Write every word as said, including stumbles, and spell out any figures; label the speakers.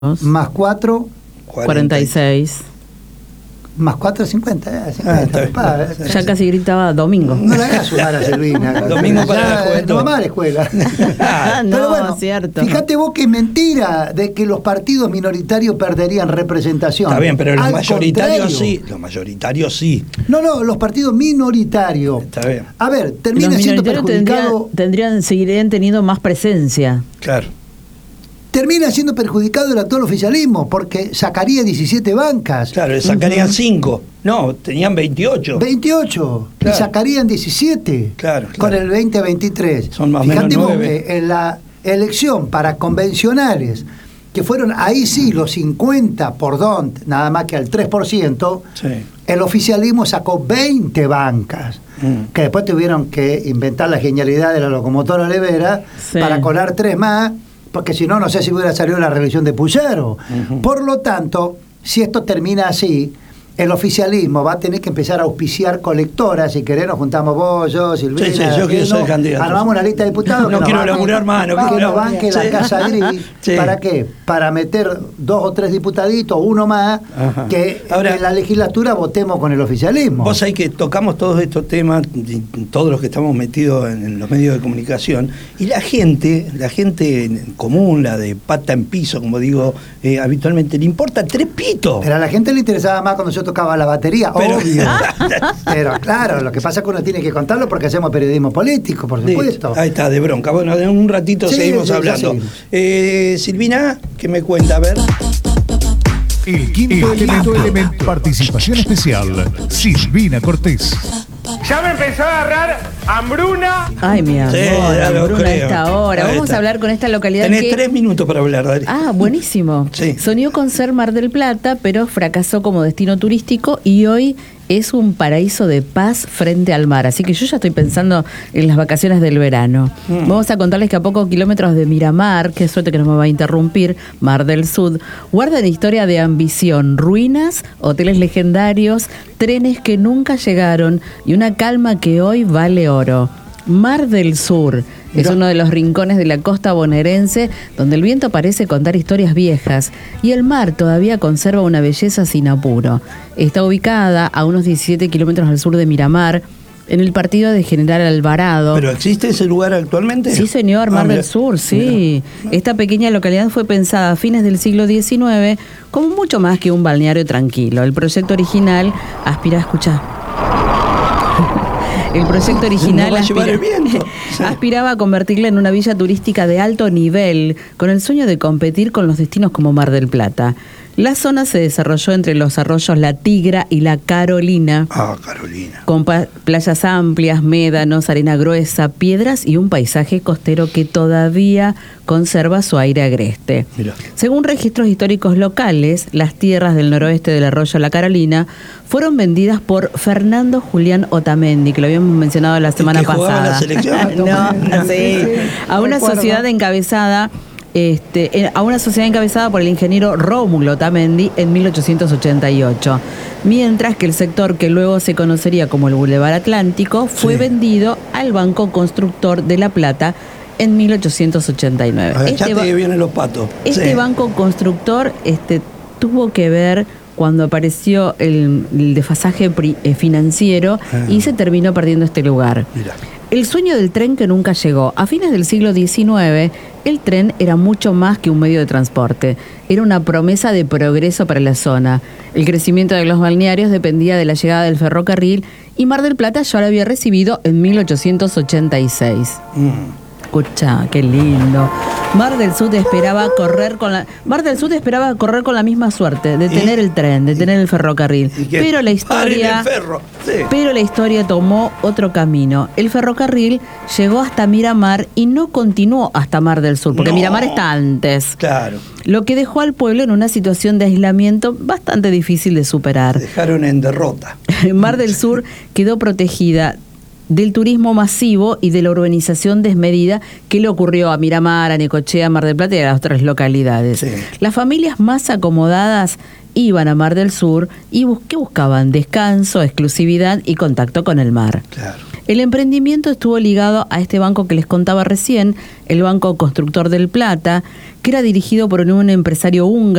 Speaker 1: Más cuatro.
Speaker 2: cuarenta y seis.
Speaker 1: Más cuatro, cincuenta. cincuenta
Speaker 2: ah, pa, ya casi gritaba domingo.
Speaker 1: No le hagas sumar a Silvina.
Speaker 3: Domingo para la juventud.
Speaker 1: Tu mamá a la escuela.
Speaker 2: Ah, no,
Speaker 1: pero bueno,
Speaker 2: cierto.
Speaker 1: Fíjate vos que es mentira de que los partidos minoritarios perderían representación.
Speaker 3: Está bien, pero los
Speaker 1: Al
Speaker 3: mayoritarios
Speaker 1: contrario.
Speaker 3: sí. Los mayoritarios sí.
Speaker 1: No, no, los partidos minoritarios.
Speaker 3: Está bien.
Speaker 1: A ver, termina
Speaker 2: los
Speaker 1: siendo
Speaker 2: minoritarios
Speaker 1: perjudicado.
Speaker 2: Tendrían, tendrían, seguirían teniendo más presencia.
Speaker 3: Claro.
Speaker 1: Termina siendo perjudicado el actual oficialismo porque sacaría diecisiete bancas.
Speaker 3: Claro, le sacarían cinco. No, tenían veintiocho.
Speaker 1: veintiocho.
Speaker 3: Claro.
Speaker 1: Y sacarían diecisiete.
Speaker 3: Claro, claro.
Speaker 1: Con el veinte veintitrés.
Speaker 3: Son más o
Speaker 1: Fíjate
Speaker 3: menos
Speaker 1: vos
Speaker 3: nueve.
Speaker 1: que en la elección para convencionales, que fueron ahí sí los cincuenta por don, nada más que al tres por ciento,
Speaker 3: Sí.
Speaker 1: el oficialismo sacó veinte bancas.
Speaker 3: Mm.
Speaker 1: Que después tuvieron que inventar la genialidad de la locomotora Olivera
Speaker 2: Sí.
Speaker 1: para colar tres más, porque si no, no sé si hubiera salido la reelección de Puyaro.
Speaker 3: Ujú.
Speaker 1: Por lo tanto, si esto termina así, el oficialismo va a tener que empezar a auspiciar colectoras. Si querés, nos juntamos vos, yo, Silvina.
Speaker 3: Sí, sí, yo quiero ser candidato.
Speaker 1: Armamos una lista de diputados.
Speaker 3: No
Speaker 1: que nos
Speaker 3: quiero
Speaker 1: banquen-
Speaker 3: laburar más, no
Speaker 1: que
Speaker 3: quiero
Speaker 1: nos
Speaker 3: laburar.
Speaker 1: banque la
Speaker 3: Sí.
Speaker 1: Casa Gris.
Speaker 3: Sí.
Speaker 1: ¿Para qué? Para meter dos o tres diputaditos, uno más,
Speaker 3: Ajá.
Speaker 1: que
Speaker 3: Ahora-
Speaker 1: en la legislatura votemos con el oficialismo.
Speaker 3: Vos sabés que tocamos todos estos temas, y todos los que estamos metidos en, en los medios de comunicación, y la gente, la gente común, la de pata en piso, como digo eh, habitualmente, le importa tres pitos.
Speaker 1: Pero a la gente le interesaba más cuando yo tocaba la batería,
Speaker 3: Pero-
Speaker 1: obvio. Pero claro, lo que pasa es que uno tiene que contarlo porque hacemos periodismo político, por supuesto.
Speaker 3: Listo. Ahí está, de bronca. Bueno, en un ratito
Speaker 1: Sí,
Speaker 3: seguimos
Speaker 1: sí, ya
Speaker 3: hablando.
Speaker 1: seguimos.
Speaker 3: Eh, Silvina, ¿qué me cuenta? A ver.
Speaker 4: El quinto elemento, elemento. Participación especial. Silvina Cortés.
Speaker 5: Ya me empezó a agarrar hambruna.
Speaker 2: Ay, mi amor,
Speaker 3: Sí, ya lo
Speaker 2: hambruna a
Speaker 3: creo.
Speaker 2: esta hora.
Speaker 3: Ahí
Speaker 2: Vamos
Speaker 3: está.
Speaker 2: a hablar con esta localidad
Speaker 3: Tenés
Speaker 2: que...
Speaker 3: tres minutos para hablar, Dari.
Speaker 2: Ah, buenísimo.
Speaker 3: Sí.
Speaker 2: Soñó con ser Mar del Plata, pero fracasó como destino turístico y hoy es un paraíso de paz frente al mar. Así que yo ya estoy pensando en las vacaciones del verano.
Speaker 3: Mm.
Speaker 2: Vamos a contarles que a pocos kilómetros de Miramar, qué suerte que no me va a interrumpir, Mar del Sud, guardan historia de ambición, ruinas, hoteles legendarios, trenes que nunca llegaron y una calma que hoy vale oro. Mar del Sur es uno de los rincones de la costa bonaerense donde el viento parece contar historias viejas y el mar todavía conserva una belleza sin apuro. Está ubicada a unos diecisiete kilómetros al sur de Miramar, en el partido de General Alvarado.
Speaker 3: ¿Pero existe ese lugar actualmente?
Speaker 2: Sí, señor, Mar
Speaker 3: Ah,
Speaker 2: del
Speaker 3: mira.
Speaker 2: Sur, sí.
Speaker 3: Mira.
Speaker 2: Esta pequeña localidad fue pensada a fines del siglo diecinueve como mucho más que un balneario tranquilo. El proyecto original aspira a escuchar. El proyecto original
Speaker 3: Nos va a llevar
Speaker 2: aspira-
Speaker 3: el viento. Sí.
Speaker 2: aspiraba a convertirla en una villa turística de alto nivel, con el sueño de competir con los destinos como Mar del Plata. La zona se desarrolló entre los arroyos La Tigra y La Carolina,
Speaker 3: Ah, Carolina.
Speaker 2: con pa- playas amplias, médanos, arena gruesa, piedras y un paisaje costero que todavía conserva su aire agreste.
Speaker 3: Mira.
Speaker 2: Según registros históricos locales, las tierras del noroeste del arroyo La Carolina fueron vendidas por Fernando Julián Otamendi, que lo habíamos mencionado la semana
Speaker 3: que jugaba en la
Speaker 2: pasada.
Speaker 3: selección?
Speaker 2: no, sí. A una
Speaker 1: recuerdo.
Speaker 2: sociedad encabezada Este, eh, a una sociedad encabezada por el ingeniero Rómulo Otamendi en mil ochocientos ochenta y ocho, mientras que el sector que luego se conocería como el Boulevard Atlántico fue
Speaker 3: Sí.
Speaker 2: vendido al Banco Constructor de La Plata en mil ochocientos ochenta y nueve.
Speaker 3: Agachate
Speaker 2: ba-
Speaker 3: que vienen los patos.
Speaker 2: este
Speaker 3: Sí.
Speaker 2: banco constructor este, tuvo que ver cuando apareció el, el desfasaje pri- eh, financiero
Speaker 3: Ah.
Speaker 2: y se terminó perdiendo este lugar.
Speaker 3: Mira.
Speaker 2: El sueño del tren que nunca llegó. A fines del siglo diecinueve, el tren era mucho más que un medio de transporte. Era una promesa de progreso para la zona. El crecimiento de los balnearios dependía de la llegada del ferrocarril y Mar del Plata ya lo había recibido en mil ochocientos ochenta y seis.
Speaker 3: Mm.
Speaker 2: Escucha, qué lindo. Mar del Sud esperaba correr con la Mar del Sud esperaba correr con la misma suerte, de
Speaker 3: ¿Y?
Speaker 2: tener el tren, de tener el ferrocarril.
Speaker 3: ¿Y qué?
Speaker 2: Pero la
Speaker 3: Paren
Speaker 2: historia
Speaker 3: el ferro. Sí.
Speaker 2: Pero la historia tomó otro camino. El ferrocarril llegó hasta Miramar y no continuó hasta Mar del Sur, porque
Speaker 3: No.
Speaker 2: Miramar está antes.
Speaker 3: Claro.
Speaker 2: Lo que dejó al pueblo en una situación de aislamiento bastante difícil de superar.
Speaker 3: Dejaron en derrota.
Speaker 2: Mar del Sur quedó protegida del turismo masivo y de la urbanización desmedida que le ocurrió a Miramar, a Necochea, Mar del Plata y a las otras localidades.
Speaker 3: Sí.
Speaker 2: Las familias más acomodadas iban a Mar del Sur y bus- ¿qué buscaban? Descanso, exclusividad y contacto con el mar.
Speaker 3: Claro.
Speaker 2: El emprendimiento estuvo ligado a este banco que les contaba recién, el Banco Constructor del Plata, que era dirigido por un empresario húngaro